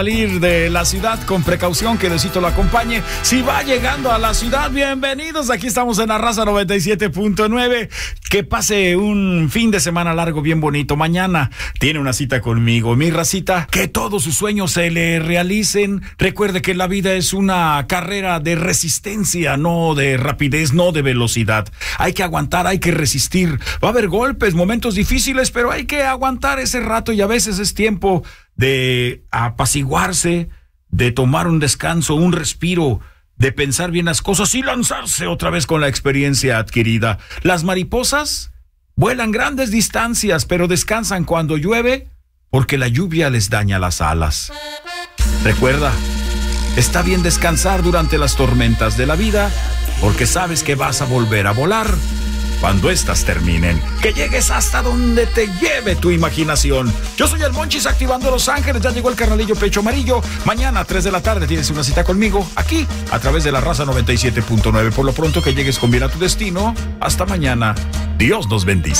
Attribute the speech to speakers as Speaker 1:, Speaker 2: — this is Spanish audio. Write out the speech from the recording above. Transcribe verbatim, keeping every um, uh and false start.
Speaker 1: Salir de la ciudad con precaución, que Diosito lo acompañe. Si va llegando a la ciudad, bienvenidos. Aquí estamos en La Raza noventa y siete punto nueve. Que pase un fin de semana largo bien bonito. Mañana tiene una cita conmigo. Mi racita, que todos sus sueños se le realicen. Recuerde que la vida es una carrera de resistencia, no de rapidez, no de velocidad. Hay que aguantar, hay que resistir. Va a haber golpes, momentos difíciles, pero hay que aguantar ese rato, y a veces es tiempo de apaciguarse, de tomar un descanso, un respiro, de pensar bien las cosas y lanzarse otra vez con la experiencia adquirida. Las mariposas vuelan grandes distancias, pero descansan cuando llueve, porque la lluvia les daña las alas. Recuerda, está bien descansar durante las tormentas de la vida, porque sabes que vas a volver a volar cuando estas terminen. Que llegues hasta donde te lleve tu imaginación. Yo soy el Monchis, activando Los Ángeles. Ya llegó el carnalillo Pecho Amarillo. Mañana a tres de la tarde tienes una cita conmigo, aquí, a través de La Raza noventa y siete punto nueve. Por lo pronto, que llegues con bien a tu destino. Hasta mañana. Dios nos bendice.